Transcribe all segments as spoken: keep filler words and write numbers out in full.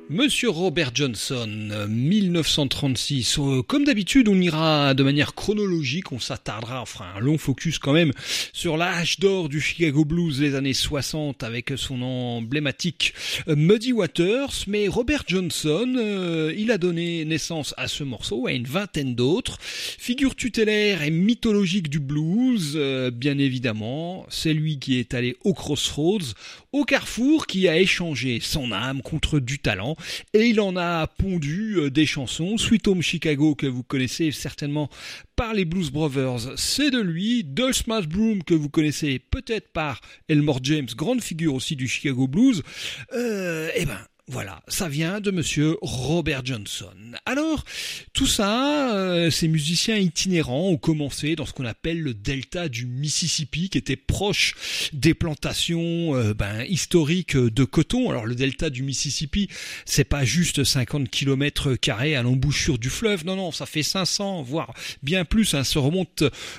Monsieur Robert Johnson, mille neuf cent trente-six. Euh, comme d'habitude, on ira de manière chronologique, on s'attardera, on fera un long focus quand même sur l'âge d'or du Chicago Blues des années soixante avec son emblématique euh, Muddy Waters. Mais Robert Johnson, euh, il a donné naissance à ce morceau, à une vingtaine d'autres. Figure tutélaire et mythologique du blues, euh, bien évidemment. C'est lui qui est allé au Crossroads, au carrefour, qui a échangé son âme contre du talent. Et il en a pondu euh, des chansons. Sweet Home Chicago, que vous connaissez certainement par les Blues Brothers, c'est de lui. Dull Smash Broom, que vous connaissez peut-être par Elmore James, grande figure aussi du Chicago Blues. Euh, eh ben, voilà, ça vient de monsieur Robert Johnson. Alors, tout ça, euh, ces musiciens itinérants ont commencé dans ce qu'on appelle le delta du Mississippi, qui était proche des plantations euh, ben, historiques de coton. Alors, le delta du Mississippi, c'est pas juste cinquante kilomètres carrés à l'embouchure du fleuve. Non, non, ça fait cinq cents, voire bien plus. Hein, ça remonte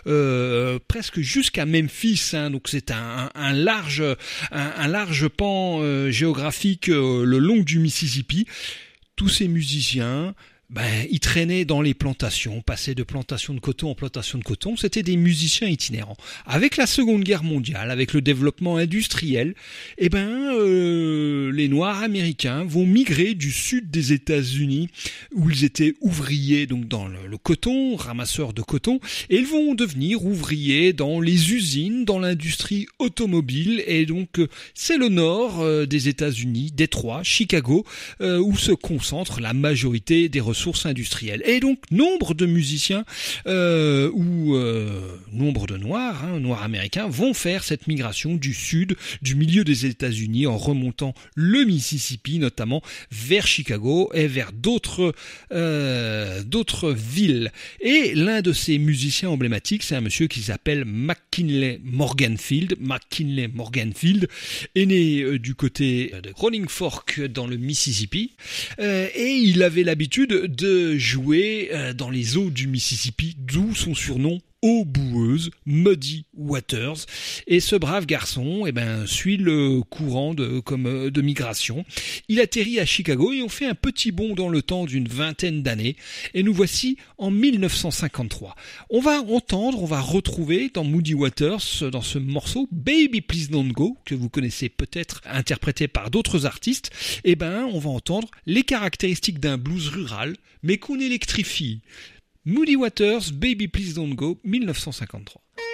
euh, presque jusqu'à Memphis. Hein, donc, c'est un, un large, un, un large pan euh, géographique euh, le long du Mississippi. Tous ces musiciens, ben, ils traînaient dans les plantations, passaient de plantation de coton en plantation de coton. C'était des musiciens itinérants. Avec la Seconde Guerre mondiale, avec le développement industriel, eh ben, euh, les Noirs américains vont migrer du sud des États-Unis, où ils étaient ouvriers donc dans le, le coton, ramasseurs de coton, et ils vont devenir ouvriers dans les usines, dans l'industrie automobile. Et donc, euh, c'est le nord euh, des États-Unis, Détroit, Chicago, euh, où se concentre la majorité des ressources sources industrielles. Et donc, nombre de musiciens euh, ou euh, nombre de noirs, hein, noirs américains, vont faire cette migration du sud, du milieu des États-Unis, en remontant le Mississippi, notamment vers Chicago et vers d'autres euh, d'autres villes. Et l'un de ces musiciens emblématiques, c'est un monsieur qui s'appelle McKinley Morganfield. McKinley Morganfield est né euh, du côté de Rolling Fork dans le Mississippi, euh, et il avait l'habitude de jouer dans les eaux du Mississippi, d'où son surnom eau boueuse, Muddy Waters. Et ce brave garçon, eh ben, suit le courant de, comme, de migration. Il atterrit à Chicago et on fait un petit bond dans le temps d'une vingtaine d'années. Et nous voici en mille neuf cent cinquante-trois. On va entendre, on va retrouver dans Muddy Waters, dans ce morceau, Baby Please Don't Go, que vous connaissez peut-être, interprété par d'autres artistes. Eh ben, on va entendre les caractéristiques d'un blues rural, mais qu'on électrifie. Muddy Waters, Baby Please Don't Go, mille neuf cent cinquante-trois.